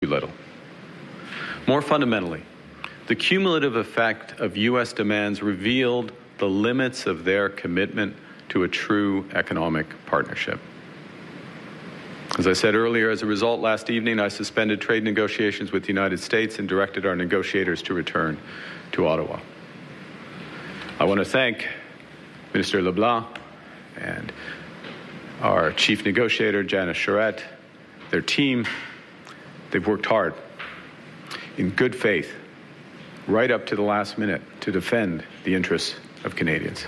little. More fundamentally, the cumulative effect of U.S. demands revealed the limits of their commitment to a true economic partnership. As I said earlier, as a result, last evening I suspended trade negotiations with the United States and directed our negotiators to return to Ottawa. I want to thank Minister LeBlanc and our chief negotiator, Janice Charette, their team. They've worked hard, in good faith, right up to the last minute to defend the interests of Canadians.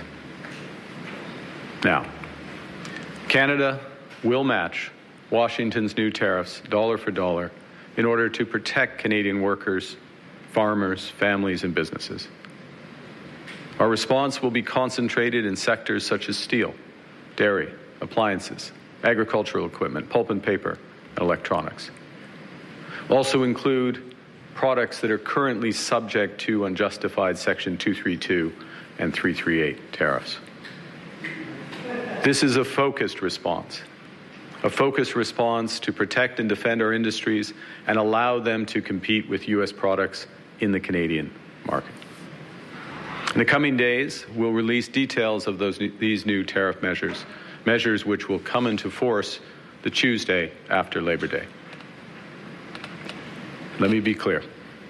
Now, Canada will match Washington's new tariffs dollar for dollar in order to protect Canadian workers, farmers, families, and businesses. Our response will be concentrated in sectors such as steel, dairy, appliances, agricultural equipment, pulp and paper, and electronics. We'll also include products that are currently subject to unjustified Section 232 and 338 tariffs. This is a focused response to protect and defend our industries and allow them to compete with U.S. products in the Canadian market. In the coming days, we'll release details of these new tariff measures which will come into force the Tuesday after Labor Day. Let me be clear.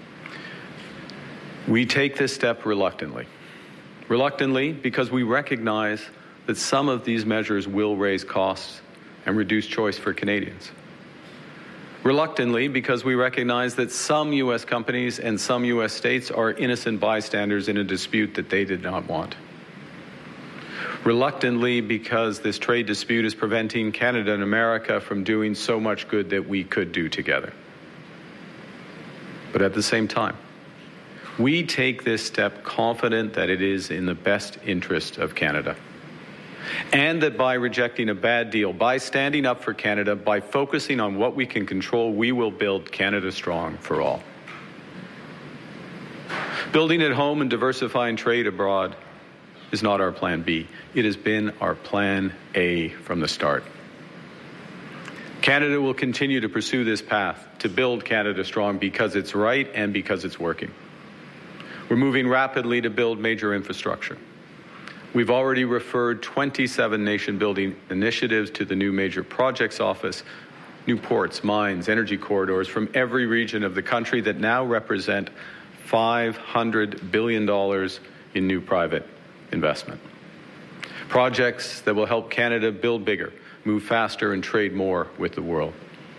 We take this step reluctantly. Reluctantly because we recognize that some of these measures will raise costs and reduce choice for Canadians. Reluctantly because we recognize that some U.S. companies and some U.S. states are innocent bystanders in a dispute that they did not want. Reluctantly because this trade dispute is preventing Canada and America from doing so much good that we could do together. But at the same time, we take this step confident that it is in the best interest of Canada. And that by rejecting a bad deal, by standing up for Canada, by focusing on what we can control, we will build Canada strong for all. Building at home and diversifying trade abroad is not our plan B. It has been our plan A from the start. Canada will continue to pursue this path to build Canada strong because it's right and because it's working. We're moving rapidly to build major infrastructure. We've already referred 27 nation-building initiatives to the new Major Projects Office, new ports, mines, energy corridors from every region of the country that now represent $500 billion in new private investment. Projects that will help Canada build bigger, move faster, and trade more with the world.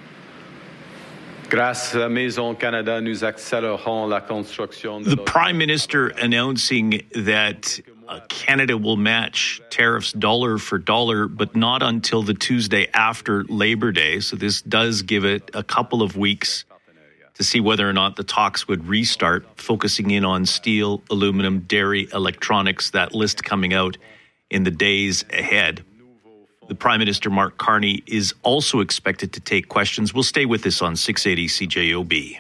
The Prime Minister announcing that Canada will match tariffs dollar for dollar, but not until the Tuesday after Labor Day. So this does give it a couple of weeks to see whether or not the talks would restart, focusing in on steel, aluminum, dairy, electronics, that list coming out in the days ahead. The Prime Minister, Mark Carney, is also expected to take questions. We'll stay with this on 680 CJOB.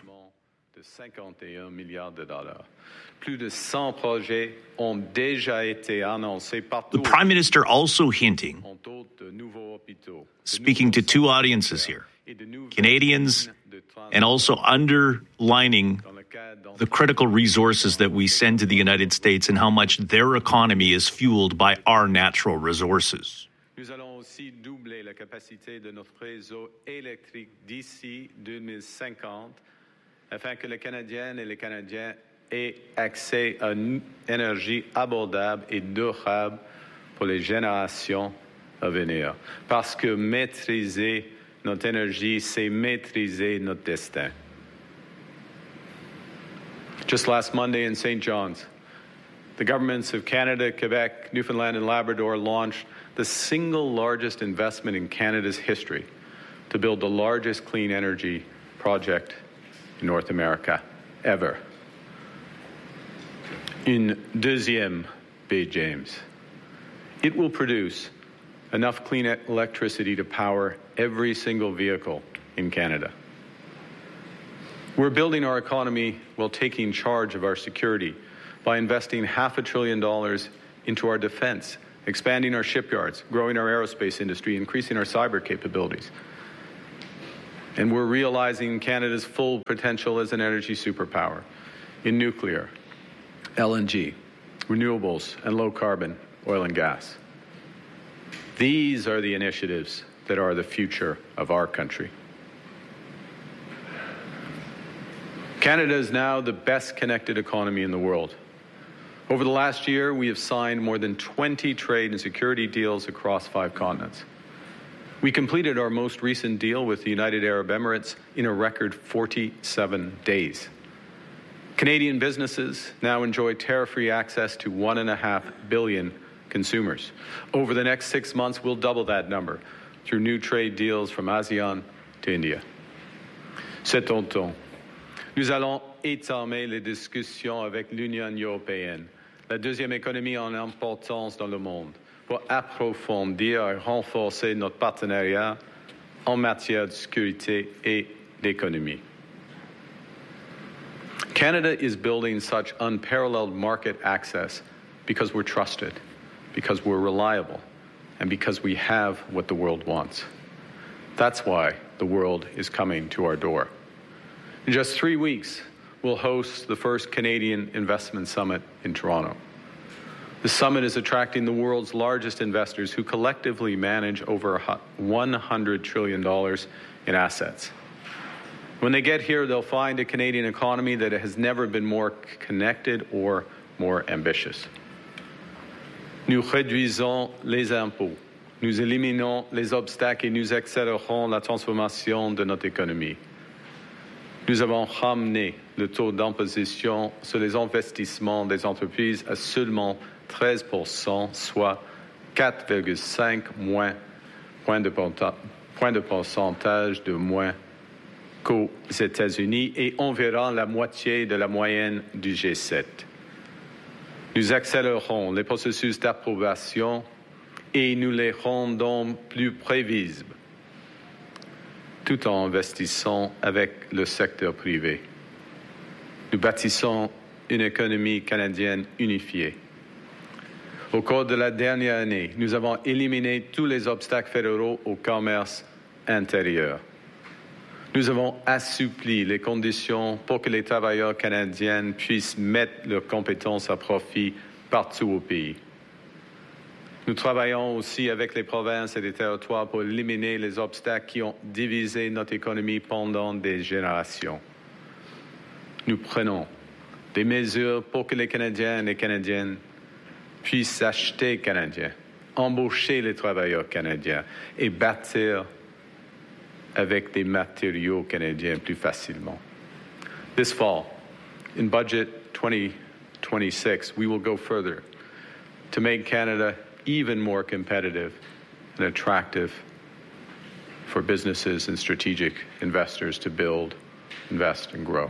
The Prime Minister also hinting, speaking to two audiences here, Canadians, and also underlining the critical resources that we send to the United States and how much their economy is fueled by our natural resources. Nous allons aussi doubler la capacité de notre réseau électrique d'ici 2050 afin que les Canadiennes et les Canadiens aient accès à une énergie abordable et durable pour les générations à venir. Parce que maîtriser notre énergie, c'est maîtriser notre destin. Just last Monday in St. John's, the governments of Canada, Quebec, Newfoundland, and Labrador launched the single largest investment in Canada's history to build the largest clean energy project in North America ever. Une deuxième Bay James. It will produce enough clean electricity to power every single vehicle in Canada. We're building our economy while taking charge of our security by investing $500 billion into our defense, expanding our shipyards, growing our aerospace industry, increasing our cyber capabilities. And we're realizing Canada's full potential as an energy superpower in nuclear, LNG, renewables, and low-carbon oil and gas. These are the initiatives that are the future of our country. Canada is now the best connected economy in the world. Over the last year, we have signed more than 20 trade and security deals across 5 continents. We completed our most recent deal with the United Arab Emirates in a record 47 days. Canadian businesses now enjoy tariff-free access to 1.5 billion consumers. Over the next 6 months, we'll double that number through new trade deals from ASEAN to India. Cet automne, nous allons étamer les discussions avec l'Union européenne, la deuxième économie en importance dans le monde, pour approfondir et renforcer notre partenariat en matière de sécurité et d'économie. Canada is building such unparalleled market access because we're trusted, because we're reliable, and because we have what the world wants. That's why the world is coming to our door. In just 3 weeks, we'll host the first Canadian Investment Summit in Toronto. The summit is attracting the world's largest investors who collectively manage over $100 trillion in assets. When they get here, they'll find a Canadian economy that has never been more connected or more ambitious. Nous réduisons les impôts, nous éliminons les obstacles et nous accélérons la transformation de notre économie. Nous avons ramené le taux d'imposition sur les investissements des entreprises à seulement 13%, soit 4,5 points de pourcentage de moins qu'aux États-Unis et environ la moitié de la moyenne du G7. Nous accélérons les processus d'approbation et nous les rendons plus prévisibles, tout en investissant avec le secteur privé. Nous bâtissons une économie canadienne unifiée. Au cours de la dernière année, nous avons éliminé tous les obstacles fédéraux au commerce intérieur. Nous avons assoupli les conditions pour que les travailleurs canadiens puissent mettre leurs compétences à profit partout au pays. Nous travaillons aussi avec les provinces et les territoires pour éliminer les obstacles qui ont divisé notre économie pendant des générations. Nous prenons des mesures pour que les Canadiens et les Canadiennes puissent acheter canadien, embaucher les travailleurs canadiens et bâtir avec des matériaux canadiens plus facilement. This fall, in Budget 2026, we will go further to make Canada even more competitive and attractive for businesses and strategic investors to build, invest, and grow.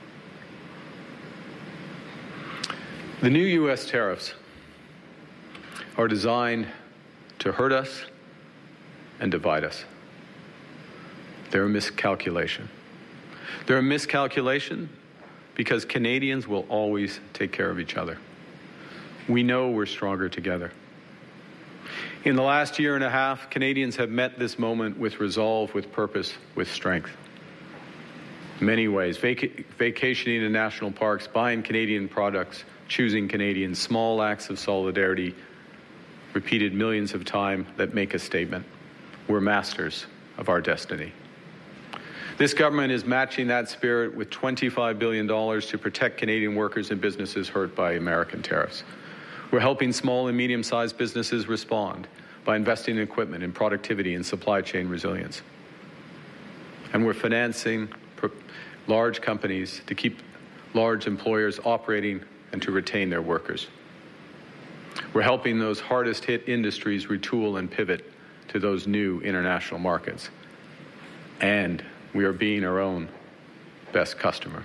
The new U.S. tariffs are designed to hurt us and divide us. They're a miscalculation. They're a miscalculation because Canadians will always take care of each other. We know we're stronger together. In the last year and a half, Canadians have met this moment with resolve, with purpose, with strength. In many ways, vacationing in national parks, buying Canadian products, choosing Canadian, small acts of solidarity, repeated millions of times that make a statement. We're masters of our destiny. This government is matching that spirit with $25 billion to protect Canadian workers and businesses hurt by American tariffs. We're helping small and medium-sized businesses respond by investing in equipment, in productivity, and supply chain resilience. And we're financing large companies to keep large employers operating and to retain their workers. We're helping those hardest-hit industries retool and pivot to those new international markets. And we are being our own best customer.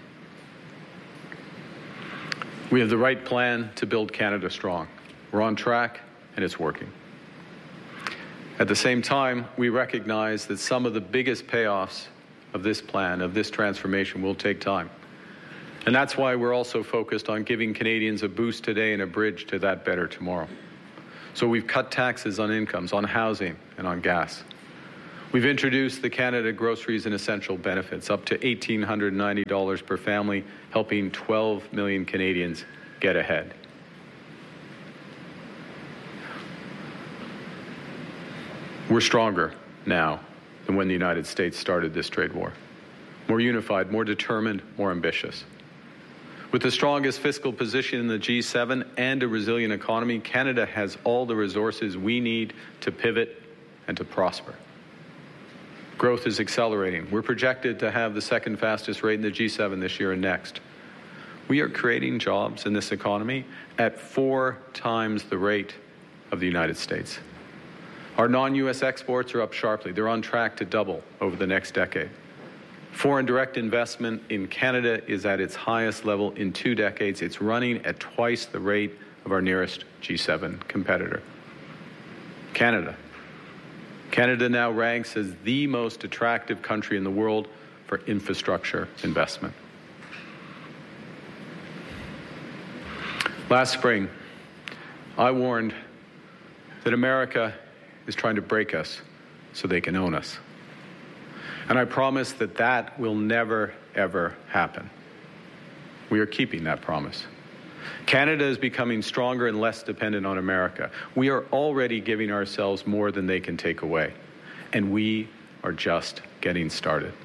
We have the right plan to build Canada strong. We're on track, and it's working. At the same time, we recognize that some of the biggest payoffs of this plan, of this transformation, will take time. And that's why we're also focused on giving Canadians a boost today and a bridge to that better tomorrow. So we've cut taxes on incomes, on housing, and on gas. We've introduced the Canada Groceries and Essential Benefits, up to $1,890 per family, helping 12 million Canadians get ahead. We're stronger now than when the United States started this trade war. More unified, more determined, more ambitious. With the strongest fiscal position in the G7 and a resilient economy, Canada has all the resources we need to pivot and to prosper. Growth is accelerating. We're projected to have the second fastest rate in the G7 this year and next. We are creating jobs in this economy at 4 times the rate of the United States. Our non-U.S. exports are up sharply. They're on track to double over the next decade. Foreign direct investment in Canada is at its highest level in 2 decades. It's running at twice the rate of our nearest G7 competitor. Canada now ranks as the most attractive country in the world for infrastructure investment. Last spring, I warned that America is trying to break us so they can own us. And I promise that that will never, ever happen. We are keeping that promise. Canada is becoming stronger and less dependent on America. We are already giving ourselves more than they can take away. And we are just getting started.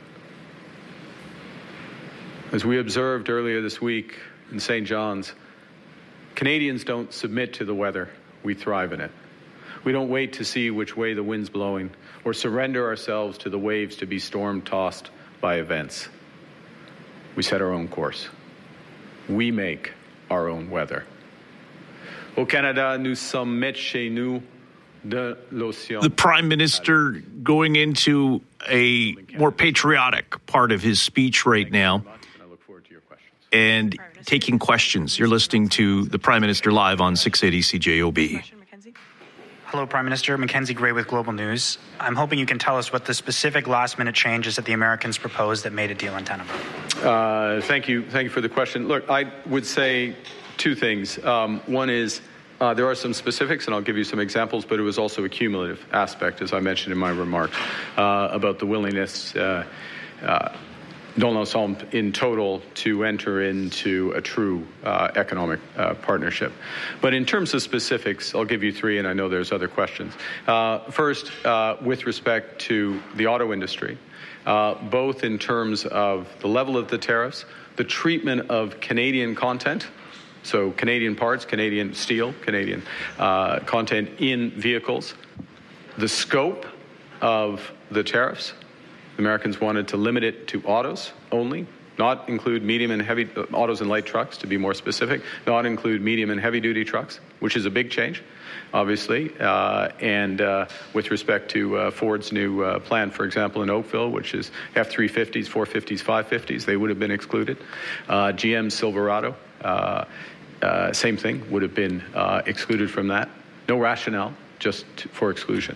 As we observed earlier this week in St. John's, Canadians don't submit to the weather. We thrive in it. We don't wait to see which way the wind's blowing or surrender ourselves to the waves to be storm-tossed by events. We set our own course. We make our own weather. Au Canada, nous sommes maîtres chez nous de l'océan. The Prime Minister going into a more patriotic part of his speech right now and taking questions. You're listening to the Prime Minister live on 680 CJOB. Hello, Prime Minister. Mackenzie Gray with Global News. I'm hoping you can tell us what the specific last-minute changes that the Americans proposed that made a deal in Tenenbaum. Thank you for the question. Look, I would say 2 things. One is there are some specifics, and I'll give you some examples, but it was also a cumulative aspect, as I mentioned in my remarks, about the willingness dans l'ensemble in total to enter into a true economic partnership. But in terms of specifics, I'll give you 3, and I know there's other questions. First, with respect to the auto industry, both in terms of the level of the tariffs, the treatment of Canadian content, so Canadian parts, Canadian steel, Canadian content in vehicles, the scope of the tariffs. Americans wanted to limit it to autos only, not include medium and heavy autos and light trucks, to be more specific, not include medium and heavy duty trucks, which is a big change, obviously. And with respect to Ford's new plant, for example, in Oakville, which is F-350s, 450s, 550s, they would have been excluded. GM Silverado, same thing, would have been excluded from that. No rationale, just for exclusion.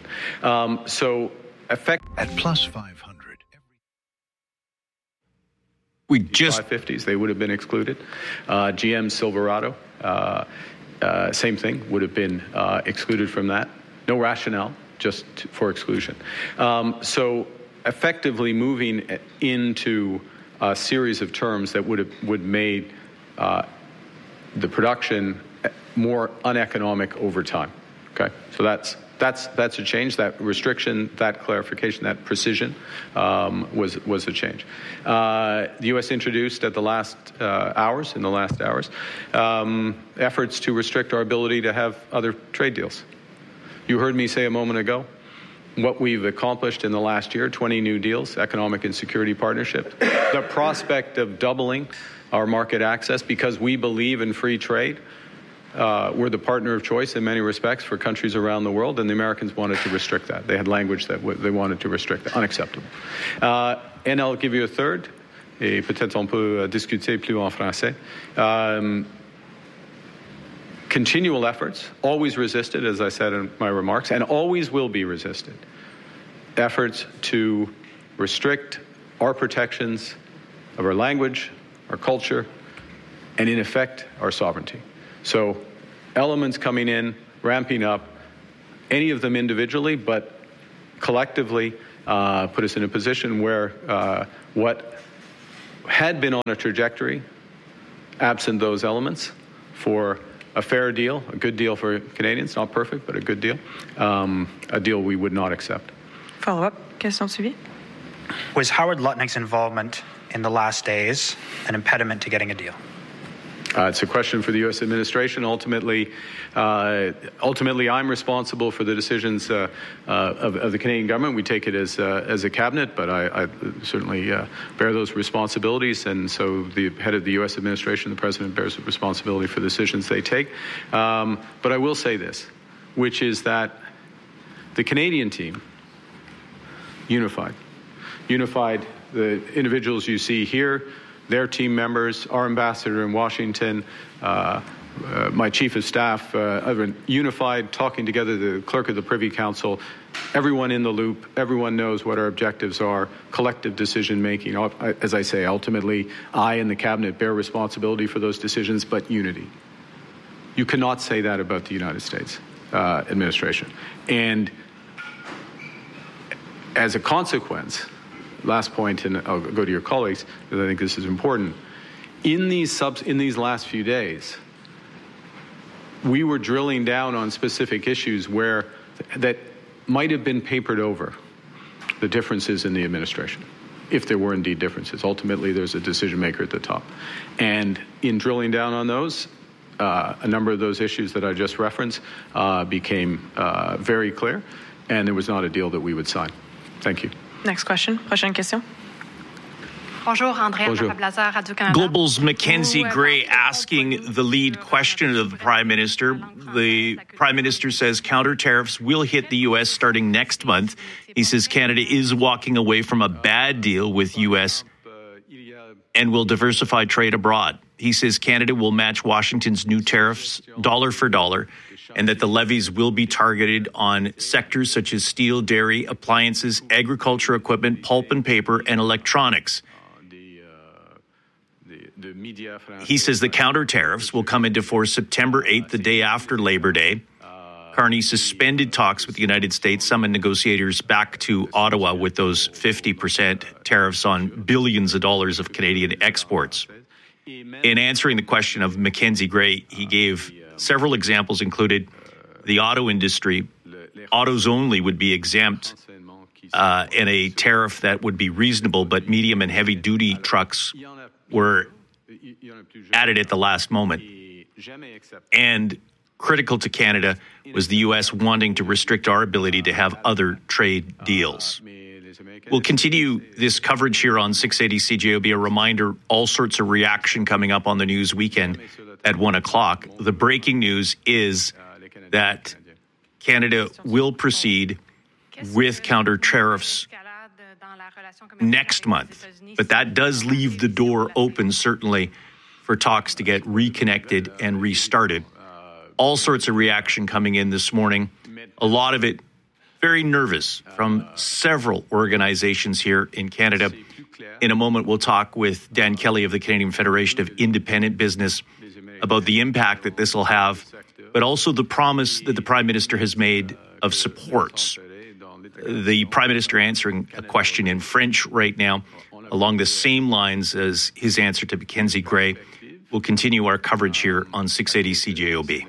At plus 500. We just 550s, they would have been excluded. GM Silverado, same thing, would have been excluded from that. No rationale, just for exclusion. So effectively moving into a series of terms that would made the production more uneconomic over time. Okay, so that's a change. That restriction, that clarification, that precision was a change. The U.S. introduced in the last hours, efforts to restrict our ability to have other trade deals. You heard me say a moment ago what we've accomplished in the last year: 20 new deals, economic and security partnerships. The prospect of doubling our market access because we believe in free trade. We're the partner of choice in many respects for countries around the world, and the Americans wanted to restrict that. They had language that they wanted to restrict that. Unacceptable. And I'll give you a third, et peut-être on peut discuter plus en français. Continual efforts, always resisted, as I said in my remarks, and always will be resisted. Efforts to restrict our protections of our language, our culture, and in effect, our sovereignty. So elements coming in, ramping up, any of them individually, but collectively put us in a position where what had been on a trajectory, absent those elements, for a fair deal, a good deal for Canadians, not perfect, but a good deal, a deal we would not accept. Follow-up, question suivie. Was Howard Lutnick's involvement in the last days an impediment to getting a deal? It's a question for the U.S. administration. Ultimately, I'm responsible for the decisions of the Canadian government. We take it as a cabinet, but I certainly bear those responsibilities, and so the head of the U.S. administration, the president, bears responsibility for the decisions they take. But I will say this, which is that the Canadian team, unified, the individuals you see here, their team members, our ambassador in Washington, my chief of staff, unified, talking together, the clerk of the Privy Council, everyone in the loop, everyone knows what our objectives are, collective decision making. As I say, ultimately, I and the cabinet bear responsibility for those decisions, but unity. You cannot say that about the United States administration. And as a consequence, last point, and I'll go to your colleagues, because I think this is important. In these last few days, we were drilling down on specific issues that might have been papered over, the differences in the administration, if there were indeed differences. Ultimately, there's a decision maker at the top. And in drilling down on those, a number of those issues that I just referenced became very clear, and there was not a deal that we would sign. Thank you. Next question. Prochaine question. Bonjour, Andrea Blazer, Radio-Canada. Global's Mackenzie Gray asking the lead question of the Prime Minister. The Prime Minister says counter tariffs will hit the U.S. starting next month. He says Canada is walking away from a bad deal with U.S. and will diversify trade abroad. He says Canada will match Washington's new tariffs dollar for dollar, and that the levies will be targeted on sectors such as steel, dairy, appliances, agriculture equipment, pulp and paper, and electronics. He says the counter tariffs will come into force September 8th, the day after Labor Day. Carney suspended talks with the United States, summoned negotiators back to Ottawa with those 50% tariffs on billions of dollars of Canadian exports. In answering the question of Mackenzie Gray, he gave several examples, included the auto industry. Autos only would be exempt in a tariff that would be reasonable, but medium and heavy duty trucks were added at the last moment. And critical to Canada was the U.S. wanting to restrict our ability to have other trade deals. We'll continue this coverage here on 680 CJOB. A reminder, all sorts of reaction coming up on the news weekend at 1 o'clock. The breaking news is that Canada will proceed with counter tariffs next month. But that does leave the door open, certainly, for talks to get reconnected and restarted. All sorts of reaction coming in this morning. A lot of it very nervous from several organizations here in Canada. In a moment, we'll talk with Dan Kelly of the Canadian Federation of Independent Business about the impact that this will have, but also the promise that the Prime Minister has made of supports. The Prime Minister answering a question in French right now along the same lines as his answer to Mackenzie Gray. We'll continue our coverage here on 680 CJOB.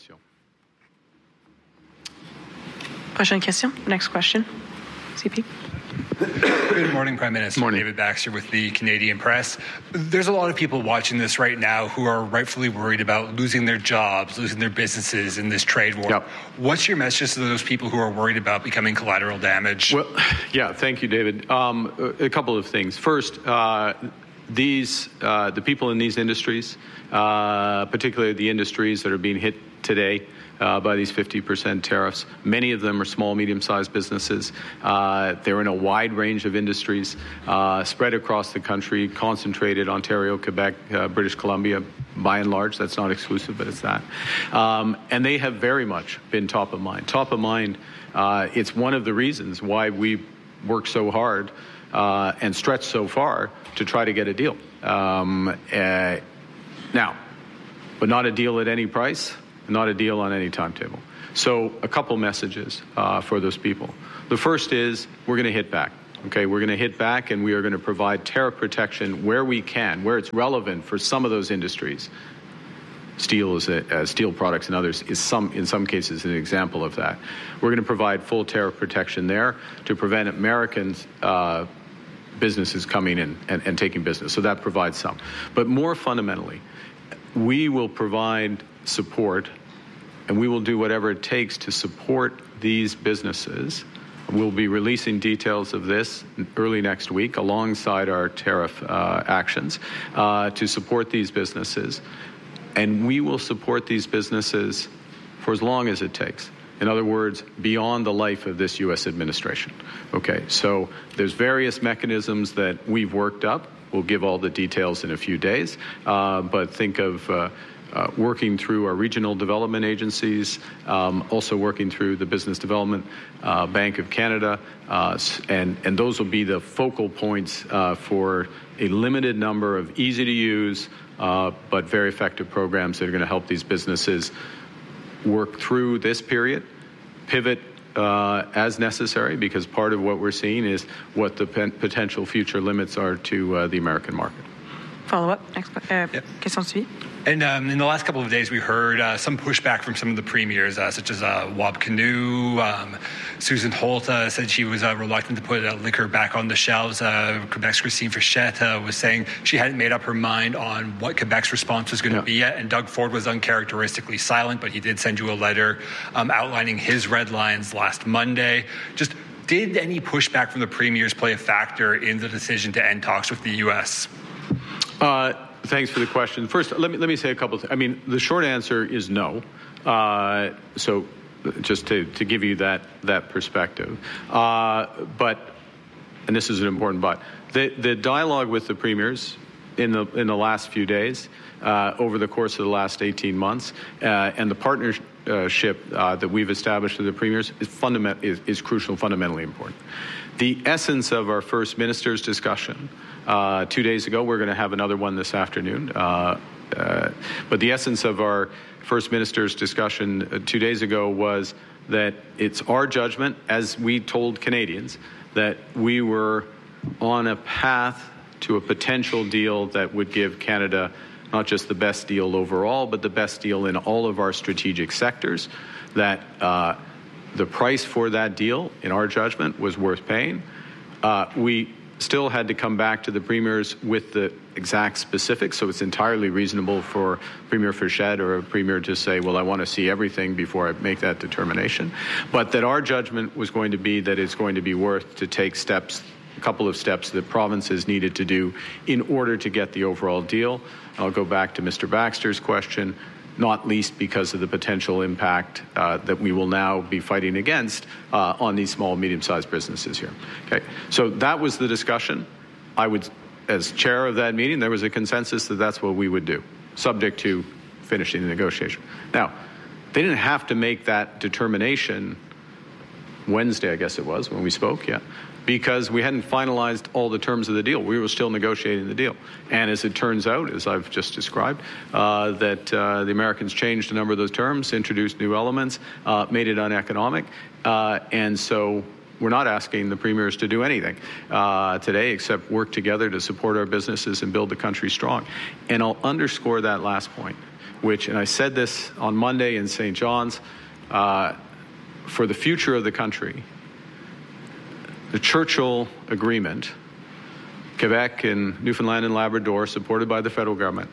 Prochaine question. Next question. CP. Good morning, Prime Minister. Morning. David Baxter with the Canadian Press. There's a lot of people watching this right now who are rightfully worried about losing their jobs, losing their businesses in this trade war. Yep. What's your message to those people who are worried about becoming collateral damage? Well, yeah, thank you, David. A couple of things. First, the people in these industries, particularly the industries that are being hit today by these 50% tariffs. Many of them are small, medium-sized businesses. They're in a wide range of industries spread across the country, concentrated Ontario, Quebec, British Columbia, by and large. That's not exclusive, but it's that. And they have very much been top of mind. Top of mind, it's one of the reasons why we work so hard and stretch so far to try to get a deal. Now, but not a deal at any price. Not a deal on any timetable. So a couple messages for those people. The first is we're going to hit back. Okay, we're going to hit back, and we are going to provide tariff protection where we can, where it's relevant for some of those industries. Steel steel products and others is in some cases an example of that. We're going to provide full tariff protection there to prevent Americans businesses coming in and taking business. So that provides some. But more fundamentally, we will provide support, and we will do whatever it takes to support these businesses. We'll be releasing details of this early next week alongside our tariff actions to support these businesses. And we will support these businesses for as long as it takes. In other words, beyond the life of this U.S. administration. Okay, so there's various mechanisms that we've worked up. We'll give all the details in a few days. But think of working through our regional development agencies, also working through the Business Development Bank of Canada, and those will be the focal points for a limited number of easy-to-use but very effective programs that are going to help these businesses work through this period, pivot as necessary, because part of what we're seeing is what the potential future limits are to the American market. Follow-up. Next question suivie. And in the last couple of days, we heard some pushback from some of the premiers, such as Wab Kinew. Susan Holt said she was reluctant to put liquor back on the shelves. Quebec's Christine Fichette was saying she hadn't made up her mind on what Quebec's response was going to be yet. And Doug Ford was uncharacteristically silent, but he did send you a letter outlining his red lines last Monday. Just did any pushback from the premiers play a factor in the decision to end talks with the U.S.? Thanks for the question. First, let me say a couple things. I mean, the short answer is no. So just to give you that perspective. But, and this is an important but, the dialogue with the premiers in the last few days, over the course of the last 18 months, and the partnership that we've established with the premiers is crucial, fundamentally important. The essence of our first minister's discussion 2 days ago, we're going to have another one this afternoon, but the essence of our first minister's discussion 2 days ago was that it's our judgment, as we told Canadians, that we were on a path to a potential deal that would give Canada not just the best deal overall, but the best deal in all of our strategic sectors, that the price for that deal, in our judgment, was worth paying. We still had to come back to the premiers with the exact specifics, so it's entirely reasonable for Premier Fichette or a premier to say, well, I want to see everything before I make that determination. But that our judgment was going to be that it's going to be worth to take steps, a couple of steps that provinces needed to do in order to get the overall deal. I'll go back to Mr. Baxter's question, not least because of the potential impact that we will now be fighting against on these small, medium-sized businesses here. Okay, so that was the discussion. I would, as chair of that meeting, there was a consensus that that's what we would do, subject to finishing the negotiation. Now, they didn't have to make that determination Wednesday, I guess it was, when we spoke, because we hadn't finalized all the terms of the deal. We were still negotiating the deal. And as it turns out, as I've just described, that the Americans changed a number of those terms, introduced new elements, made it uneconomic. And so we're not asking the premiers to do anything today except work together to support our businesses and build the country strong. And I'll underscore that last point, which, and I said this on Monday in St. John's, for the future of the country, the Churchill Agreement, Quebec and Newfoundland and Labrador, supported by the federal government,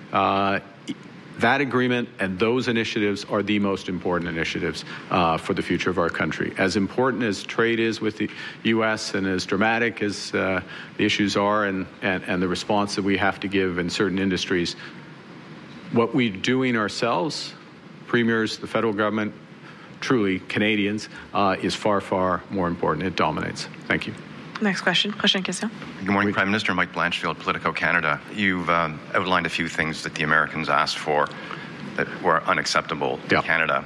that agreement and those initiatives are the most important initiatives for the future of our country. As important as trade is with the U.S. and as dramatic as the issues are and the response that we have to give in certain industries, what we're doing ourselves, premiers, the federal government, truly Canadians, is far, far more important. It dominates. Thank you. Next question. Prochaine question. Good morning, Prime Minister. Mike Blanchfield, Politico Canada. You've outlined a few things that the Americans asked for that were unacceptable to Canada.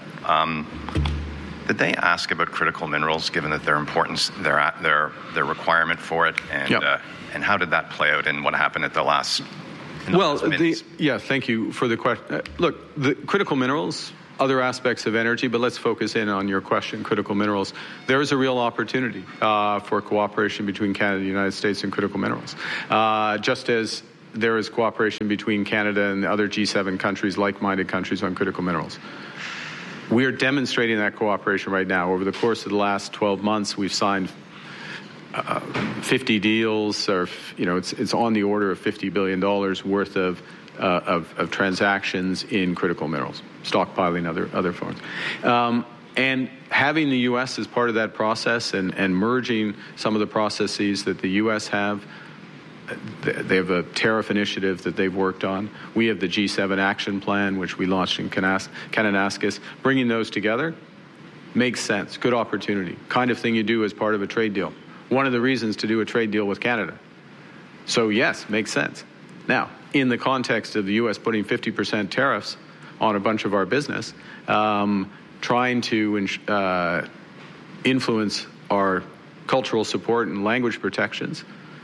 Did they ask about critical minerals, given that their importance, their requirement for it, and how did that play out and what happened at the last? Thank you for the question. Look, the critical minerals other aspects of energy, but let's focus in on your question, critical minerals. There is a real opportunity for cooperation between Canada and the United States in critical minerals, just as there is cooperation between Canada and the other G7 countries, like-minded countries, on critical minerals. We are demonstrating that cooperation right now. Over the course of the last 12 months, we've signed 50 deals, or it's on the order of $50 billion worth of transactions in critical minerals, stockpiling other forms. And having the U.S. as part of that process and merging some of the processes that the U.S. have. They have a tariff initiative that they've worked on. We have the G7 action plan, which we launched in Kananaskis. Bringing those together makes sense. Good opportunity. Kind of thing you do as part of a trade deal. One of the reasons to do a trade deal with Canada. So yes, makes sense. Now, in the context of the U.S. putting 50% tariffs on a bunch of our business, trying to influence our cultural support and language protections,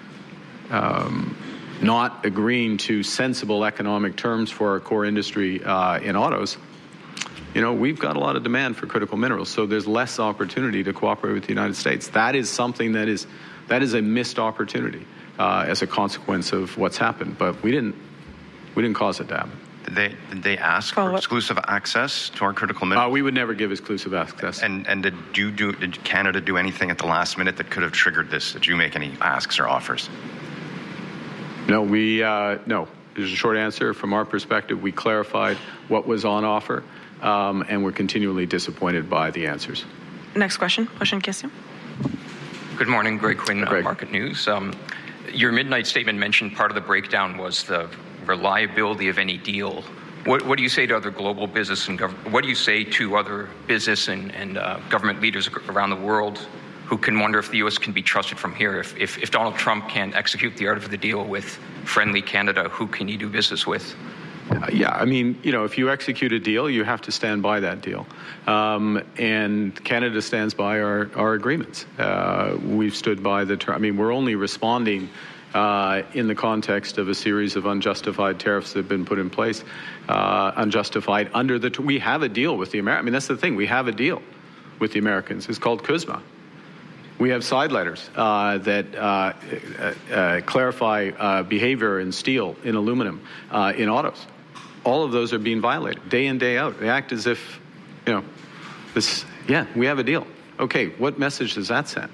not agreeing to sensible economic terms for our core industry in autos, we've got a lot of demand for critical minerals, so there's less opportunity to cooperate with the United States. That is something that is a missed opportunity as a consequence of what's happened. But we didn't cause it to happen. Did they ask for exclusive access to our critical minerals? We would never give exclusive access. And did Canada do anything at the last minute that could have triggered this? Did you make any asks or offers? No, no. There's a short answer. From our perspective, we clarified what was on offer, and we're continually disappointed by the answers. Next question. Prochaine question. Good morning, Greg Quinn, Market News. Your midnight statement mentioned part of the breakdown was the reliability of any deal. What do you say to other global business and what do you say to other business and government leaders around the world who can wonder if the U.S. can be trusted from here? If Donald Trump can't execute the art of the deal with friendly Canada, who can he do business with? If you execute a deal, you have to stand by that deal. And Canada stands by our agreements. We've stood by the term. We're only responding in the context of a series of unjustified tariffs that have been put in place, unjustified under we have a deal with the Americans. That's the thing. We have a deal with the Americans. It's called CUSMA. We have side letters that clarify behavior in steel, in aluminum, in autos. All of those are being violated day in, day out. They act as if, we have a deal. Okay, what message does that send?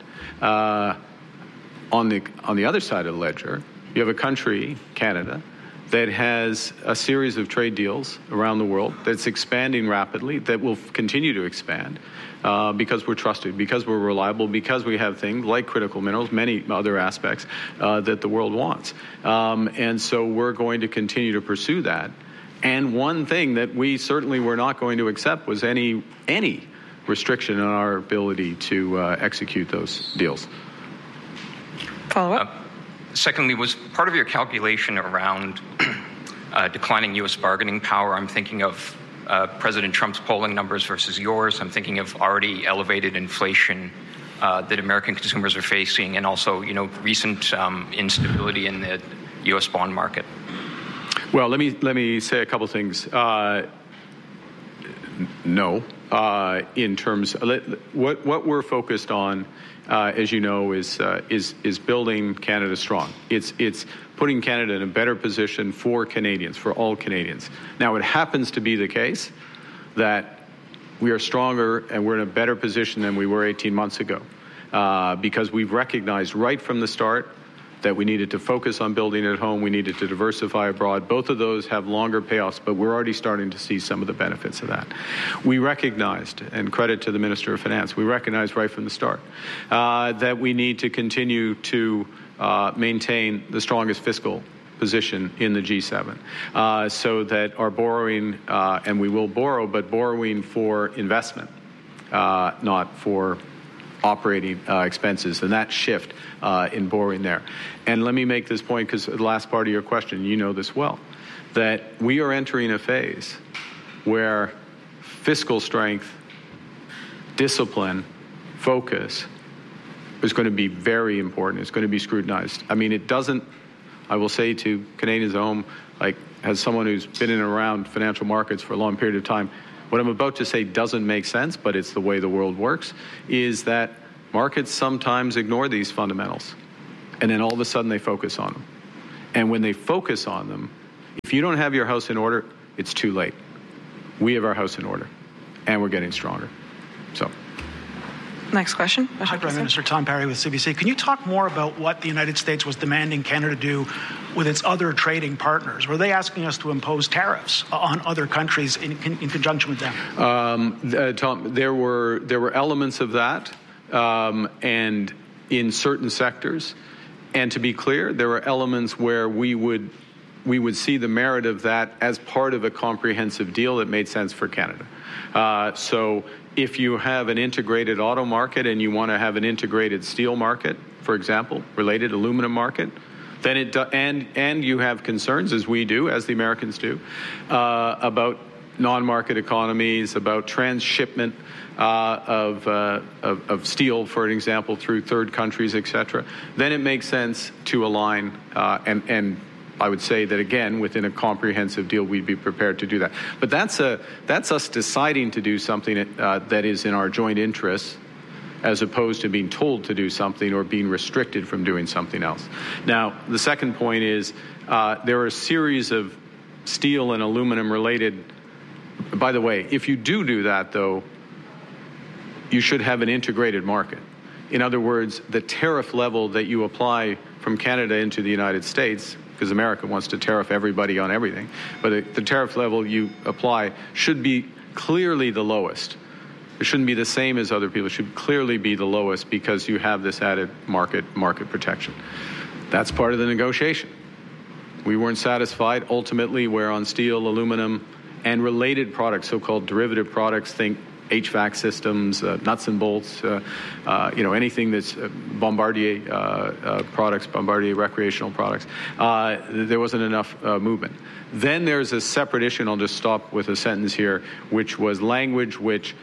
On the other side of the ledger, you have a country, Canada, that has a series of trade deals around the world that's expanding rapidly, that will continue to expand because we're trusted, because we're reliable, because we have things like critical minerals, many other aspects that the world wants. And so we're going to continue to pursue that. And one thing that we certainly were not going to accept was any restriction on our ability to execute those deals. Follow-up. Secondly, was part of your calculation around declining U.S. bargaining power? I'm thinking of President Trump's polling numbers versus yours. I'm thinking of already elevated inflation that American consumers are facing, and also, recent instability in the U.S. bond market. Well, let me say a couple things. No, in terms what we're focused on, as you know, is building Canada strong. It's putting Canada in a better position for Canadians, for all Canadians. Now, it happens to be the case that we are stronger and we're in a better position than we were 18 months ago, because we've recognized right from the start that we needed to focus on building at home, we needed to diversify abroad. Both of those have longer payoffs, but we're already starting to see some of the benefits of that. We recognized, and credit to the Minister of Finance, we recognized right from the start that we need to continue to maintain the strongest fiscal position in the G7, so that our borrowing, and we will borrow, but borrowing for investment, not for operating expenses, and that shift in borrowing there. And let me make this point, because the last part of your question, you know this well, that we are entering a phase where fiscal strength, discipline, focus is going to be very important. It's going to be scrutinized. I will say to Canadians at home, as someone who's been in and around financial markets for a long period of time, what I'm about to say doesn't make sense, but it's the way the world works, is that markets sometimes ignore these fundamentals, and then all of a sudden they focus on them. And when they focus on them, if you don't have your house in order, it's too late. We have our house in order, and we're getting stronger. So. Next question. Hi, Prime Minister. Tom Parry with CBC. Can you talk more about what the United States was demanding Canada do with its other trading partners? Were they asking us to impose tariffs on other countries in conjunction with them? Tom, there were elements of that, and in certain sectors. And to be clear, there were elements where we would see the merit of that as part of a comprehensive deal that made sense for Canada. So if you have an integrated auto market and you want to have an integrated steel market, for example, related aluminum market, then and you have concerns, as we do, as the Americans do, about non-market economies, about transshipment of steel, for an example, through third countries, et cetera, then it makes sense to align and I would say that, again, within a comprehensive deal, we'd be prepared to do that. But that's us deciding to do something that is in our joint interests, as opposed to being told to do something or being restricted from doing something else. Now, the second point is there are a series of steel and aluminum related. By the way, if you do that, though, you should have an integrated market. In other words, the tariff level that you apply from Canada into the United States, because America wants to tariff everybody on everything, but the tariff level you apply should be clearly the lowest. It shouldn't be the same as other people. It should clearly be the lowest because you have this added market protection. That's part of the negotiation. We weren't satisfied. Ultimately, where on steel, aluminum, and related products, so-called derivative products, think HVAC systems, nuts and bolts, anything that's Bombardier products, Bombardier recreational products, there wasn't enough movement. Then there's a separate issue, and I'll just stop with a sentence here, which was language which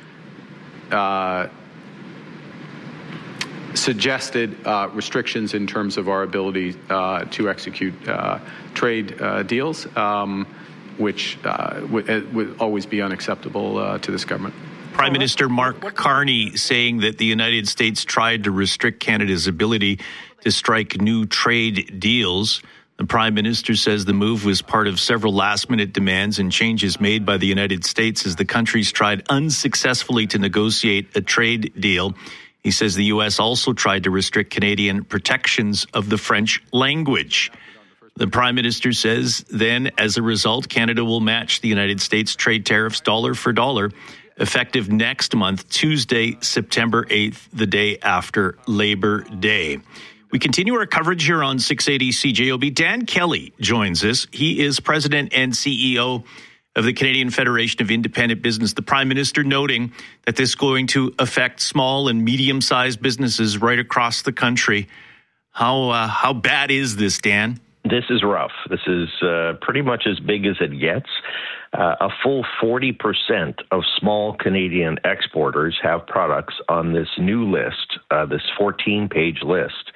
suggested restrictions in terms of our ability to execute trade deals, which would always be unacceptable to this government. Prime Minister Mark Carney saying that the United States tried to restrict Canada's ability to strike new trade deals. The Prime Minister says the move was part of several last-minute demands and changes made by the United States as the countries tried unsuccessfully to negotiate a trade deal. He says the U.S. also tried to restrict Canadian protections of the French language. The Prime Minister says then, as a result, Canada will match the United States trade tariffs dollar for dollar, effective next month, Tuesday, September 8th, the day after Labor Day. We continue our coverage here on 680 CJOB. Dan Kelly joins us. He is President and CEO of the Canadian Federation of Independent Business. The Prime Minister noting that this is going to affect small and medium-sized businesses right across the country. How bad is this, Dan? This is rough. This is pretty much as big as it gets. A full 40% of small Canadian exporters have products on this new list, this 16-page list,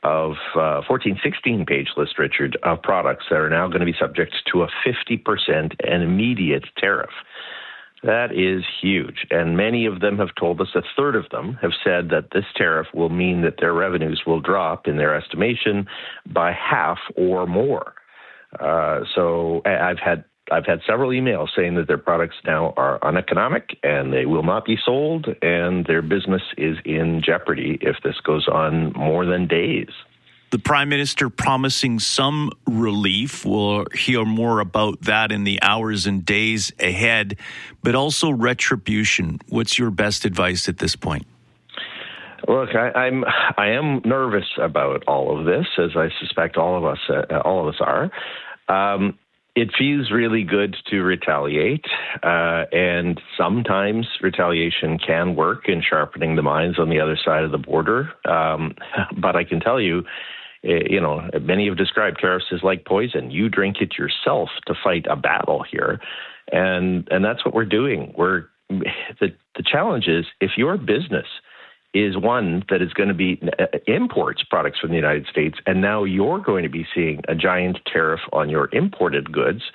Richard, of products that are now going to be subject to a 50% and immediate tariff. That is huge. And many of them have told us, a third of them have said that this tariff will mean that their revenues will drop, in their estimation, by half or more. So I've had several emails saying that their products now are uneconomic and they will not be sold, and their business is in jeopardy if this goes on more than days. The Prime Minister promising some relief. We'll hear more about that in the hours and days ahead, but also retribution. What's your best advice at this point? Look, I am nervous about all of this, as I suspect all of us are. It feels really good to retaliate, and sometimes retaliation can work in sharpening the minds on the other side of the border. But I can tell you, many have described tariffs as like poison. You drink it yourself to fight a battle here, and that's what we're doing. The challenge is, if your business is one that is going to be imports products from the United States, and now you're going to be seeing a giant tariff on your imported goods,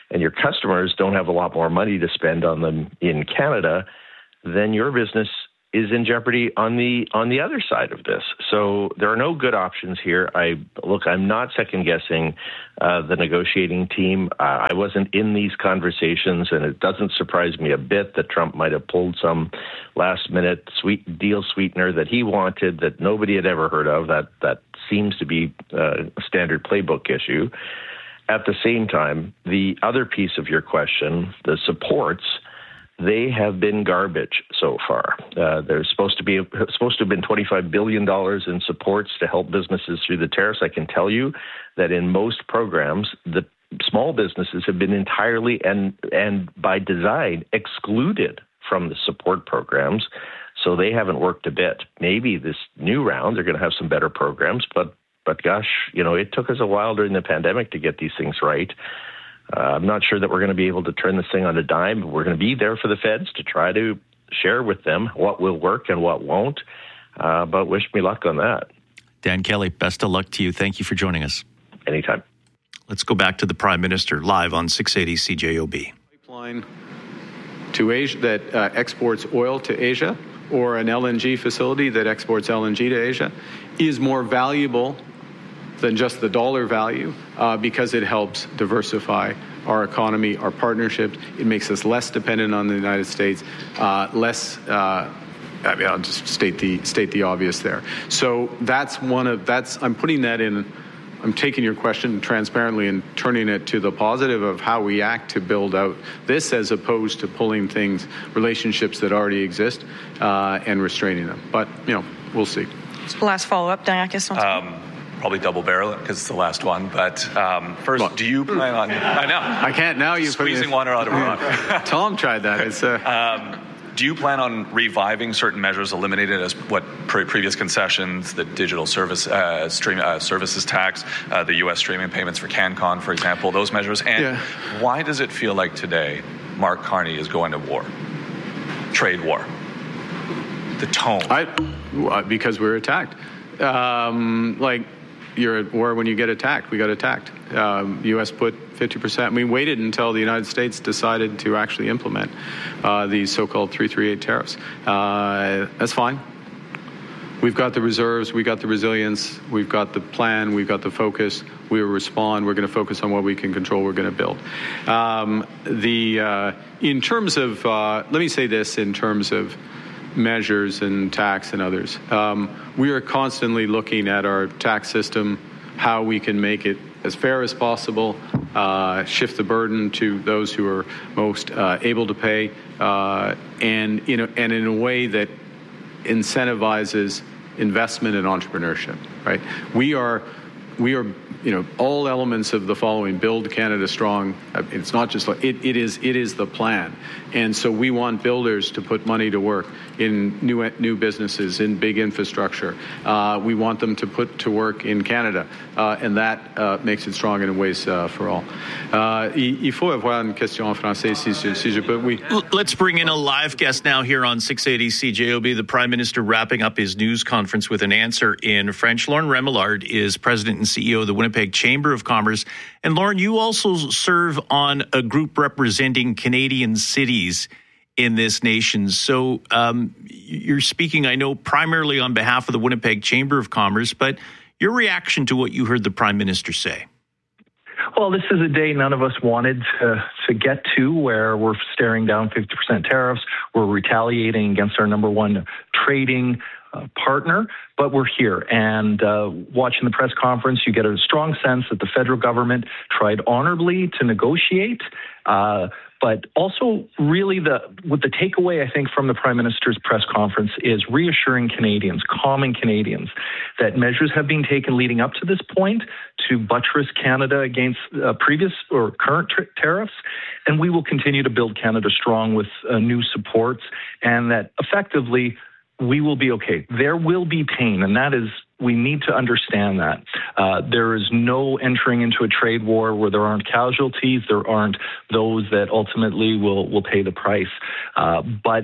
and your customers don't have a lot more money to spend on them in Canada, then your business is in jeopardy on the other side of this. So there are no good options here. I'm not second guessing the negotiating team. I wasn't in these conversations, and it doesn't surprise me a bit that Trump might have pulled some last minute deal sweetener that he wanted that nobody had ever heard of. That seems to be a standard playbook issue. At the same time, the other piece of your question, the supports, they have been garbage so far. There's supposed to have been $25 billion in supports to help businesses through the tariffs. I can tell you that in most programs, the small businesses have been entirely and by design excluded from the support programs. So they haven't worked a bit. Maybe this new round, they're going to have some better programs, but gosh, it took us a while during the pandemic to get these things right. I'm not sure that we're going to be able to turn this thing on a dime, but we're going to be there for the feds to try to share with them what will work and what won't. But wish me luck on that. Dan Kelly, best of luck to you. Thank you for joining us. Anytime. Let's go back to the Prime Minister live on 680 CJOB. Pipeline to Asia that exports oil to Asia, or an LNG facility that exports LNG to Asia, is more valuable than just the dollar value because it helps diversify our economy, our partnerships. It makes us less dependent on the United States, I'll just state the obvious there. So I'm putting that in. I'm taking your question transparently and turning it to the positive of how we act to build out this, as opposed to pulling relationships that already exist, and restraining them. But we'll see. Last follow-up, dernière question. Probably double barrel it because it's the last one. But first, do you plan on? I know I can't now. You squeezing water out of a rock. Tom tried that. It's do you plan on reviving certain measures eliminated as what previous concessions, the digital services tax, the U.S. streaming payments for CanCon, for example, those measures? And why does it feel like today Mark Carney is going to war, trade war? The tone. Because we're attacked. You're at war when you get attacked. We got attacked. U.S. put 50%. We waited until the United States decided to actually implement these so-called 338 tariffs. That's fine. We've got the reserves. We got the resilience. We've got the plan. We've got the focus. We will respond. We're going to focus on what we can control. We're going to build. In terms of, let me say this in terms of measures and tax and others. We are constantly looking at our tax system, how we can make it as fair as possible, shift the burden to those who are most able to pay, and in a way that incentivizes investment and entrepreneurship. Right? We are. All elements of the following: build Canada strong. It's not just it is the plan, and so we want builders to put money to work in new businesses, in big infrastructure. We want them to put to work in Canada, and that makes it strong in ways for all. Il faut avoir une question en français si je peux. Oui. Let's bring in a live guest now here on 680 CJOB. The Prime Minister wrapping up his news conference with an answer in French. Lauren Remillard is President and CEO of the Winnipeg Chamber of Commerce. And Lauren, you also serve on a group representing Canadian cities in this nation. So you're speaking, I know, primarily on behalf of the Winnipeg Chamber of Commerce, but your reaction to what you heard the Prime Minister say? Well, this is a day none of us wanted to get to, where we're staring down 50% tariffs. We're retaliating against our number one trading partner, but we're here. And watching the press conference, you get a strong sense that the federal government tried honorably to negotiate, but also really the takeaway, I think, from the Prime Minister's press conference is reassuring Canadians, calming Canadians, that measures have been taken leading up to this point to buttress Canada against previous or current tariffs, and we will continue to build Canada strong with new supports, and that effectively we will be okay. There will be pain, and that is, we need to understand that. There is no entering into a trade war where there aren't casualties, there aren't those that ultimately will pay the price. But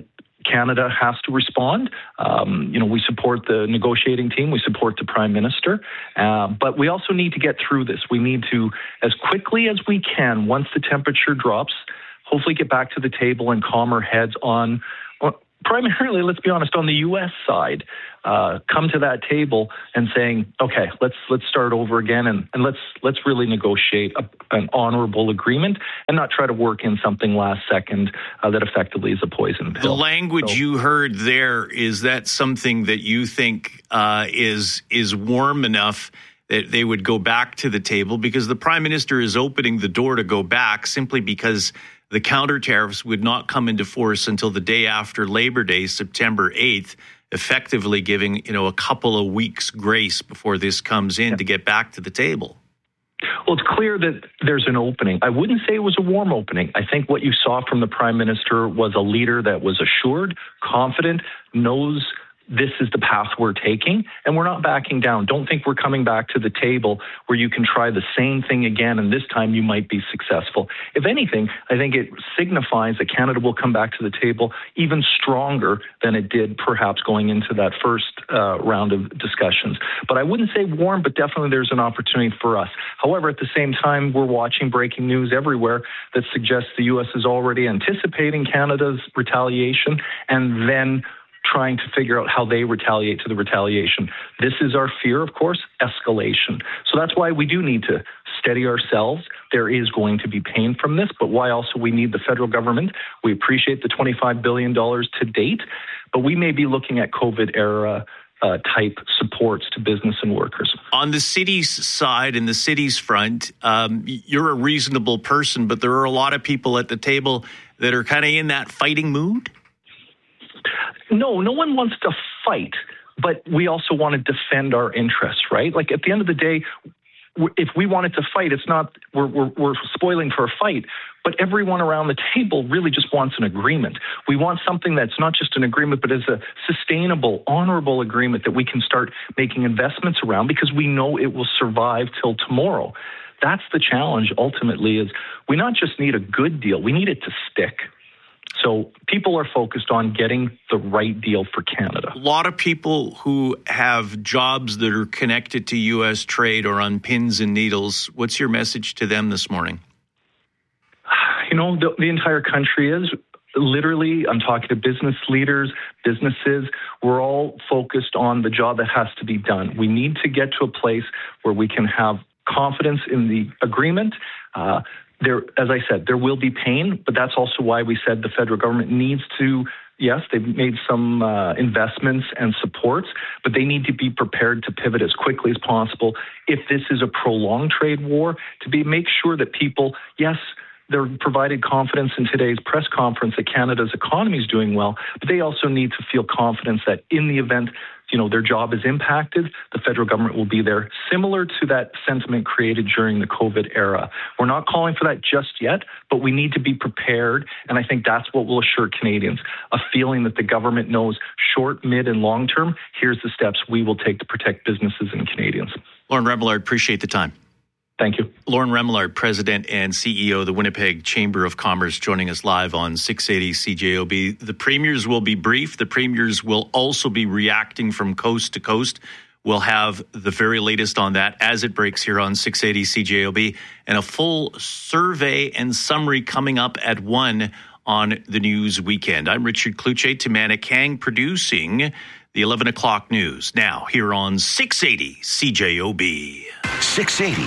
Canada has to respond. We support the negotiating team. We support the Prime Minister. But we also need to get through this. We need to, as quickly as we can, once the temperature drops, hopefully get back to the table and calmer heads on, primarily, let's be honest, on the U.S. side, come to that table and saying, okay, let's start over again and let's really negotiate an honorable agreement and not try to work in something last second that effectively is a poison pill. The language you heard there, is that something that you think is warm enough that they would go back to the table? Because the Prime Minister is opening the door to go back simply because the counter tariffs would not come into force until the day after Labor Day, September 8th, effectively giving, a couple of weeks grace before this comes in to get back to the table. Well, it's clear that there's an opening. I wouldn't say it was a warm opening. I think what you saw from the Prime Minister was a leader that was assured, confident, knows this is the path we're taking, and we're not backing down. Don't think we're coming back to the table where you can try the same thing again, and this time you might be successful. If anything, I think it signifies that Canada will come back to the table even stronger than it did perhaps going into that first round of discussions. But I wouldn't say warm, but definitely there's an opportunity for us. However, at the same time, we're watching breaking news everywhere that suggests the U.S. is already anticipating Canada's retaliation and then trying to figure out how they retaliate to the retaliation. This is our fear, of course, escalation. So that's why we do need to steady ourselves. There is going to be pain from this, but why also we need the federal government. We appreciate the $25 billion to date, but we may be looking at COVID-era type supports to business and workers. On the city's side and the city's front, you're a reasonable person, but there are a lot of people at the table that are kind of in that fighting mood? No one wants to fight, but we also want to defend our interests, right? Like at the end of the day, if we wanted to fight, it's not we're spoiling for a fight, but everyone around the table really just wants an agreement. We want something that's not just an agreement, but is a sustainable, honorable agreement that we can start making investments around because we know it will survive till tomorrow. That's the challenge ultimately is we not just need a good deal, we need it to stick. So people are focused on getting the right deal for Canada. A lot of people who have jobs that are connected to U.S. trade are on pins and needles. What's your message to them this morning? The entire country is. Literally, I'm talking to business leaders, businesses. We're all focused on the job that has to be done. We need to get to a place where we can have confidence in the agreement. There, as I said, there will be pain, but that's also why we said the federal government needs to, yes, they've made some investments and supports, but they need to be prepared to pivot as quickly as possible. If this is a prolonged trade war, to make sure that people, yes, they're provided confidence in today's press conference that Canada's economy is doing well, but they also need to feel confidence that in the event their job is impacted, the federal government will be there, similar to that sentiment created during the COVID era. We're not calling for that just yet, but we need to be prepared, and I think that's what will assure Canadians, a feeling that the government knows short, mid, and long term, here's the steps we will take to protect businesses and Canadians. Lauren Remillard, appreciate the time. Thank you. Lauren Remillard, President and CEO of the Winnipeg Chamber of Commerce, joining us live on 680 CJOB. The premiers will be brief. The premiers will also be reacting from coast to coast. We'll have the very latest on that as it breaks here on 680 CJOB, and a full survey and summary coming up at 1 on the News Weekend. I'm Richard Cloutier, Tamana Kang producing the 11 o'clock news. Now, here on 680 CJOB. 680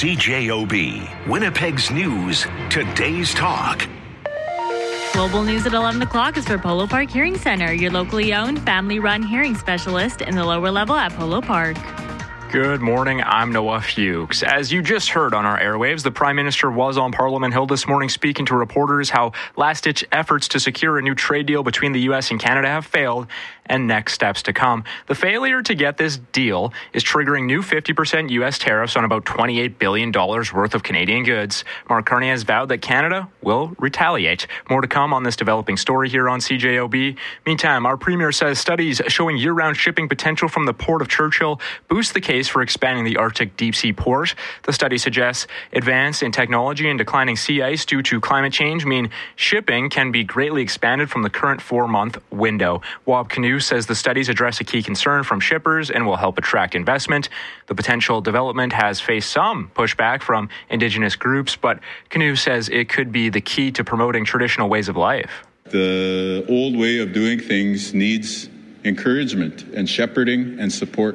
CJOB. Winnipeg's news, today's talk. Global news at 11 o'clock is for Polo Park Hearing Center, your locally owned, family-run hearing specialist in the lower level at Polo Park. Good morning, I'm Noah Fuchs. As you just heard on our airwaves, the Prime Minister was on Parliament Hill this morning speaking to reporters how last-ditch efforts to secure a new trade deal between the U.S. and Canada have failed and next steps to come. The failure to get this deal is triggering new 50% U.S. tariffs on about $28 billion worth of Canadian goods. Mark Carney has vowed that Canada will retaliate. More to come on this developing story here on CJOB. Meantime, our Premier says studies showing year-round shipping potential from the Port of Churchill boost the case case for expanding the Arctic deep-sea port. The study suggests advance in technology and declining sea ice due to climate change mean shipping can be greatly expanded from the current 4-month window. Wab Kinew says the studies address a key concern from shippers and will help attract investment. The potential development has faced some pushback from Indigenous groups, but Kinew says it could be the key to promoting traditional ways of life. The old way of doing things needs encouragement and shepherding and support,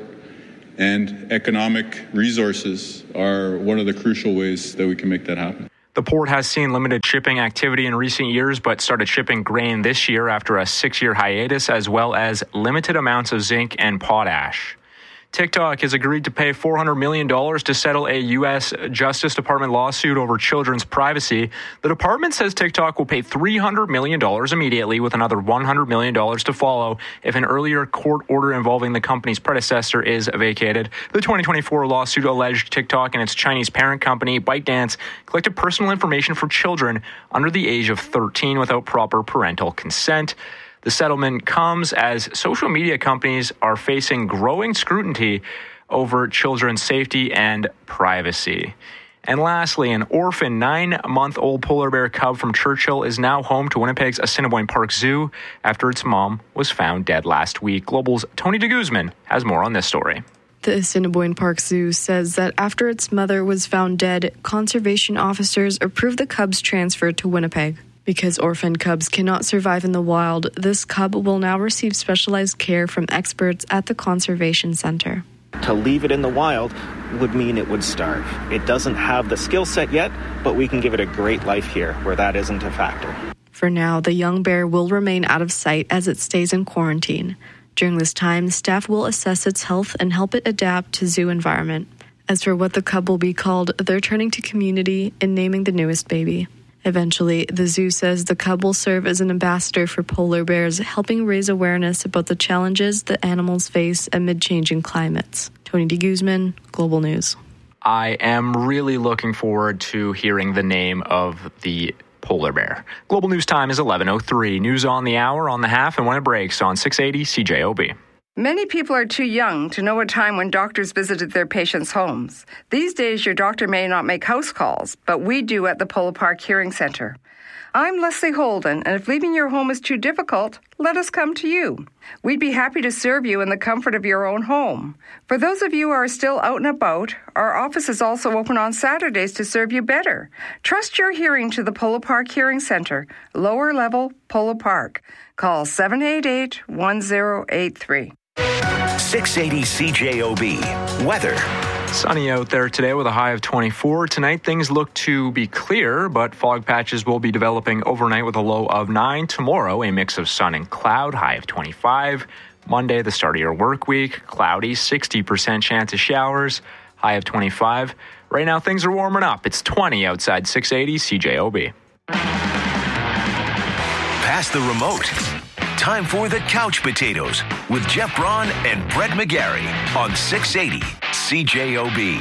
and economic resources are one of the crucial ways that we can make that happen. The port has seen limited shipping activity in recent years, but started shipping grain this year after a 6-year hiatus, as well as limited amounts of zinc and potash. TikTok has agreed to pay $400 million to settle a U.S. Justice Department lawsuit over children's privacy. The department says TikTok will pay $300 million immediately, with another $100 million to follow if an earlier court order involving the company's predecessor is vacated. The 2024 lawsuit alleged TikTok and its Chinese parent company, ByteDance, collected personal information for children under the age of 13 without proper parental consent. The settlement comes as social media companies are facing growing scrutiny over children's safety and privacy. And lastly, an orphan 9-month-old polar bear cub from Churchill is now home to Winnipeg's Assiniboine Park Zoo after its mom was found dead last week. Global's Tony de Guzman has more on this story. The Assiniboine Park Zoo says that after its mother was found dead, conservation officers approved the cub's transfer to Winnipeg. Because orphan cubs cannot survive in the wild, this cub will now receive specialized care from experts at the Conservation Center. To leave it in the wild would mean it would starve. It doesn't have the skill set yet, but we can give it a great life here where that isn't a factor. For now, the young bear will remain out of sight as it stays in quarantine. During this time, staff will assess its health and help it adapt to zoo environment. As for what the cub will be called, they're turning to community and naming the newest baby. Eventually, the zoo says the cub will serve as an ambassador for polar bears, helping raise awareness about the challenges the animals face amid changing climates. Tony de Guzman, Global News. I am really looking forward to hearing the name of the polar bear. Global News time is 11:03. News on the hour, on the half, and when it breaks on 680 CJOB. Many people are too young to know a time when doctors visited their patients' homes. These days, your doctor may not make house calls, but we do at the Polo Park Hearing Center. I'm Leslie Holden, and if leaving your home is too difficult, let us come to you. We'd be happy to serve you in the comfort of your own home. For those of you who are still out and about, our office is also open on Saturdays to serve you better. Trust your hearing to the Polo Park Hearing Center, lower level Polo Park. Call 788-1083. 680 CJOB. Weather. Sunny out there today with a high of 24. Tonight, things look to be clear, but fog patches will be developing overnight with a low of 9. Tomorrow, a mix of sun and cloud, high of 25. Monday, the start of your work week, cloudy, 60% chance of showers, high of 25. Right now, things are warming up. It's 20 outside 680 CJOB. Pass the remote. Time for the Couch Potatoes with Jeff Braun and Brett McGarry on 680 CJOB.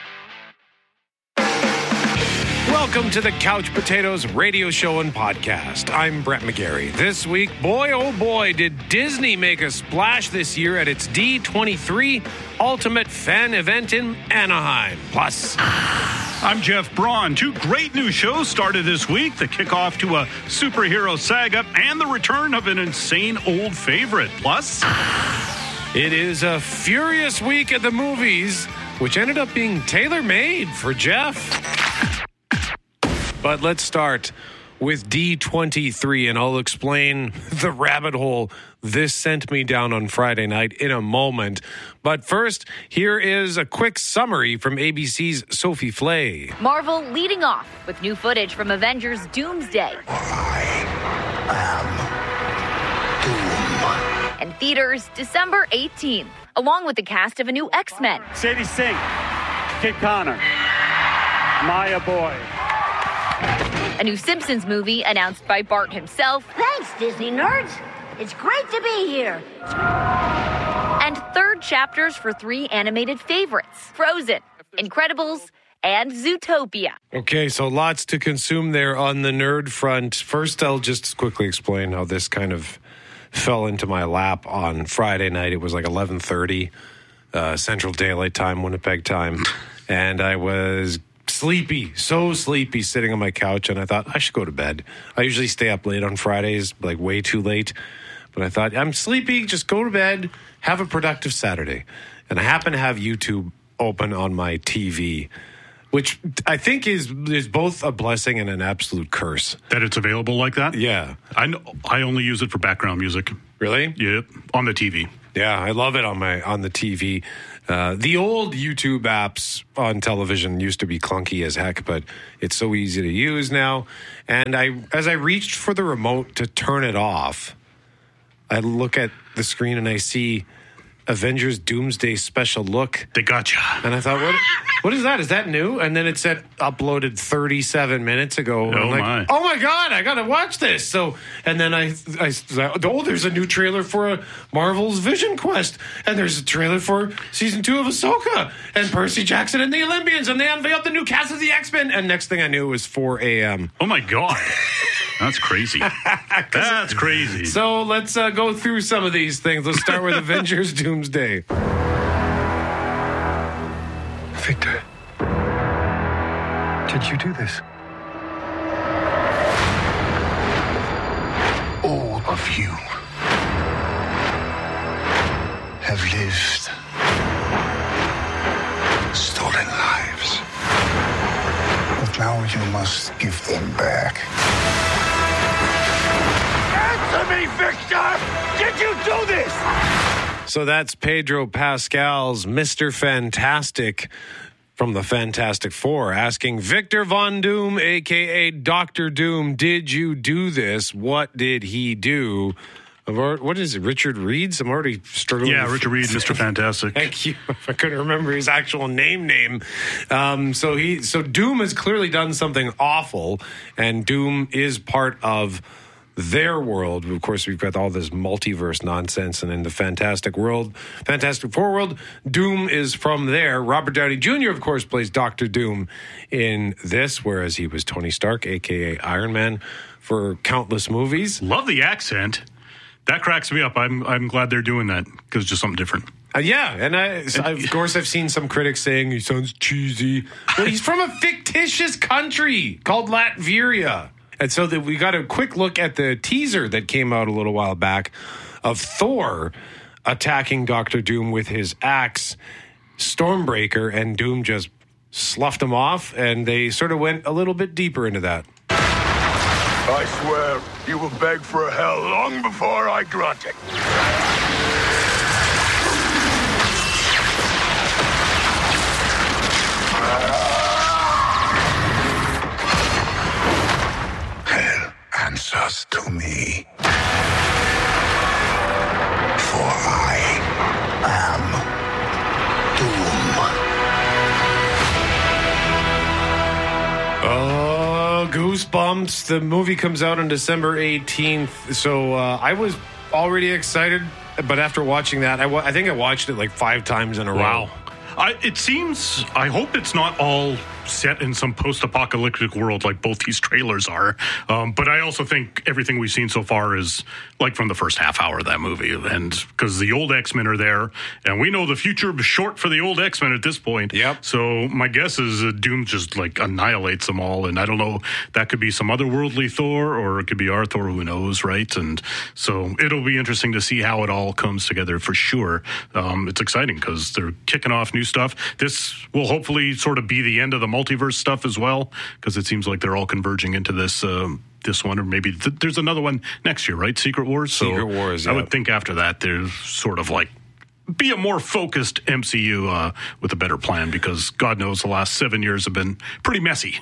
Welcome to the Couch Potatoes radio show and podcast. I'm Brett McGarry. This week, boy, oh boy, did Disney make a splash this year at its D23 Ultimate Fan Event in Anaheim. Plus, I'm Jeff Braun. 2 great new shows started this week, the kickoff to a superhero saga and the return of an insane old favorite. Plus, it is a furious week at the movies, which ended up being tailor-made for Jeff. But let's start with D23, and I'll explain the rabbit hole this sent me down on Friday night in a moment. But first, here is a quick summary from ABC's Sophie Flay. Marvel leading off with new footage from Avengers Doomsday. I am And theaters December 18th, along with the cast of a new X-Men. Sadie Sink, Kid Connor, Maya Boy. A new Simpsons movie announced by Bart himself. Thanks, Disney nerds. It's great to be here. And third chapters for 3 animated favorites, Frozen, Incredibles, and Zootopia. Okay, so lots to consume there on the nerd front. First, I'll just quickly explain how this kind of fell into my lap on Friday night. It was like 11:30. Central Daylight Time, Winnipeg time. And I was sleepy, so sleepy, sitting on my couch. And I thought, I should go to bed. I usually stay up late on Fridays, like way too late. But I thought, I'm sleepy, just go to bed, have a productive Saturday. And I happen to have YouTube open on my TV, which I think is both a blessing and an absolute curse. That it's available like that? Yeah. I only use it for background music. Really? Yep, on the TV. Yeah, I love it on the TV. The old YouTube apps on television used to be clunky as heck, but it's so easy to use now. And as I reached for the remote to turn it off, I look at the screen and I see Avengers Doomsday Special Look. They got you. And I thought, what is that? Is that new? And then it said uploaded 37 minutes ago. Oh, my God, I got to watch this. So, and then there's a new trailer for Marvel's Vision Quest. And there's a trailer for season 2 of Ahsoka and Percy Jackson and the Olympians. And they unveiled the new cast of the X-Men. And next thing I knew, it was 4 a.m. Oh, my God. That's crazy. That's crazy. So let's go through some of these things. Let's start with Avengers Doomsday. Victor, did you do this? All of you have lived, stolen lives. But now you must give them back. Answer me, Victor! Did you do this? So that's Pedro Pascal's Mr. Fantastic from the Fantastic Four asking Victor Von Doom, a.k.a. Dr. Doom, did you do this? What did he do? What is it, Richard Reed? I'm already struggling. Yeah, Richard Reed, Mr. Fantastic. Thank you. I couldn't remember his actual name. So Doom has clearly done something awful, and Doom is part of their world. Of course, we've got all this multiverse nonsense, and in the Fantastic Four world, Doom is from there. Robert Downey Jr., of course, plays Dr. Doom in this, whereas he was Tony Stark, a.k.a. Iron Man, for countless movies. Love the accent. That cracks me up. I'm glad they're doing that, because it's just something different. And of course, I've seen some critics saying he sounds cheesy. Well, he's from a fictitious country called Latveria. And so we got a quick look at the teaser that came out a little while back of Thor attacking Dr. Doom with his axe, Stormbreaker, and Doom just sloughed him off, and they sort of went a little bit deeper into that. I swear you will beg for a hell long before I grant it. Hell answers to me. For I am Doom. Goosebumps. The movie comes out on December 18th. So I was already excited, but after watching that, I think I watched it like 5 times in a row. Wow. I hope it's not all set in some post-apocalyptic world like both these trailers are. But I also think everything we've seen so far is like from the first half hour of that movie. And because the old X-Men are there, and we know the future is short for the old X-Men at this point. Yep. So my guess is Doom just like annihilates them all. And I don't know, that could be some otherworldly Thor, or it could be our Thor, who knows, right? And so it'll be interesting to see how it all comes together for sure. It's exciting because they're kicking off new stuff. This will hopefully sort of be the end of the multiverse stuff as well, because it seems like they're all converging into this one, or maybe there's another one next year, right? Secret Wars. Secret Wars. Yeah. I would think after that there's sort of like be a more focused MCU with a better plan, because God knows the last 7 years have been pretty messy.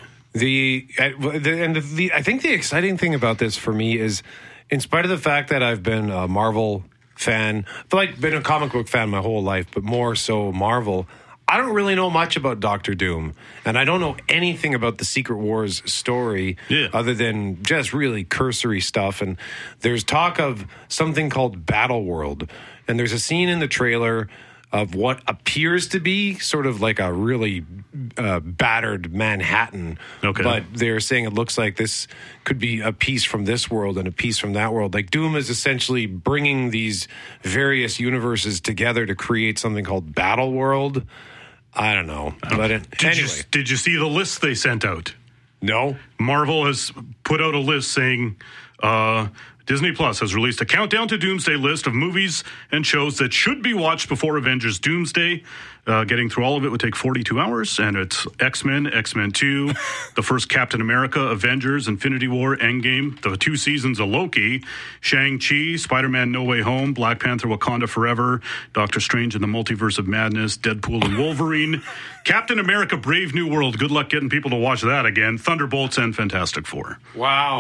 I think the exciting thing about this for me is, in spite of the fact that I've been a Marvel fan, I've been a comic book fan my whole life, but more so Marvel, I don't really know much about Dr. Doom, and I don't know anything about the Secret Wars story other than just really cursory stuff. And there's talk of something called Battle World, and there's a scene in the trailer of what appears to be sort of like a really battered Manhattan. Okay. But they're saying it looks like this could be a piece from this world and a piece from that world. Like Doom is essentially bringing these various universes together to create something called Battle World. I don't know. But anyway. Did you see the list they sent out? No. Marvel has put out a list saying Disney Plus has released a countdown to Doomsday list of movies and shows that should be watched before Avengers Doomsday. Getting through all of it would take 42 hours, and it's X-Men, X-Men 2, the first Captain America, Avengers, Infinity War, Endgame, the 2 seasons of Loki, Shang-Chi, Spider-Man No Way Home, Black Panther Wakanda Forever, Doctor Strange and the Multiverse of Madness, Deadpool and Wolverine, Captain America Brave New World, good luck getting people to watch that again, Thunderbolts, and Fantastic Four. Wow.